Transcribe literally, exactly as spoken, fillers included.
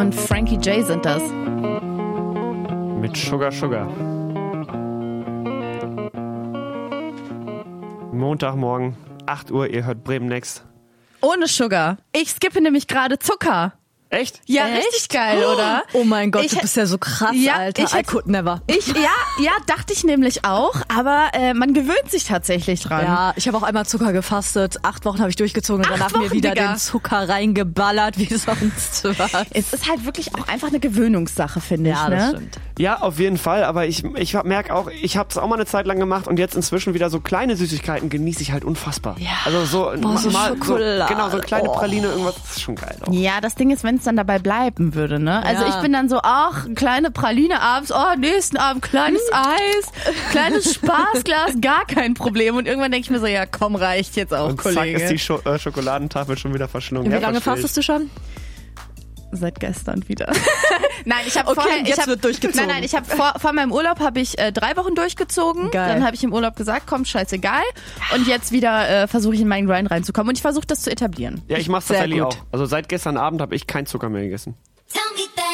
und Frankie J sind das. Mit Sugar Sugar. Montagmorgen, acht Uhr, ihr hört Bremen Next. Ohne Sugar. Ich skippe nämlich gerade Zucker. Echt? Ja, Echt? richtig geil, oder? Oh mein Gott, Ich du hätt- bist ja so krass, Ja, Alter. ich I hätt- could never. Ich, ja, ja, dachte ich nämlich auch, aber äh, man gewöhnt sich tatsächlich dran. Ja, ich habe auch einmal Zucker gefastet. Acht Wochen habe ich durchgezogen und Acht danach mir Wochen, wieder Digga. den Zucker reingeballert, wie sonst was. Es ist halt wirklich auch einfach eine Gewöhnungssache, finde Ja, ich. das Ne? stimmt. Ja, auf jeden Fall, aber ich, ich merke auch, ich habe es auch mal eine Zeit lang gemacht und jetzt inzwischen wieder so kleine Süßigkeiten genieße ich halt unfassbar. Ja. Also so, Boah, so mal, Schokolade. so genau, so eine kleine Oh. Praline, irgendwas, das ist schon geil auch. Ja, das Ding ist, wenn es dann dabei bleiben würde, ne? Also Ja. ich bin dann so, ach, kleine Praline abends, oh, nächsten Abend kleines Eis, kleines Spaßglas, gar kein Problem. Und irgendwann denke ich mir so, ja komm, reicht jetzt auch, Und zack Kollege. ist die Scho äh, Schokoladentafel schon wieder verschlungen. Wie Ja, lange versteh ich. fastest du schon? Seit gestern wieder. Nein, ich habe Okay, vorher, jetzt ich hab, wird durchgezogen. Nein, nein, ich habe vor, vor meinem Urlaub habe ich äh, drei Wochen durchgezogen. Geil. Dann habe ich im Urlaub gesagt, komm, scheißegal. Und jetzt wieder äh, versuche ich in meinen Grind reinzukommen und ich versuche das zu etablieren. Ja, ich mach's Sehr tatsächlich gut. auch. Also seit gestern Abend habe ich keinen Zucker mehr gegessen.